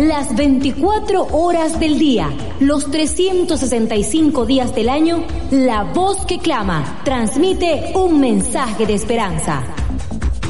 las 24 horas del día, los 365 días del año, la voz que clama transmite un mensaje de esperanza.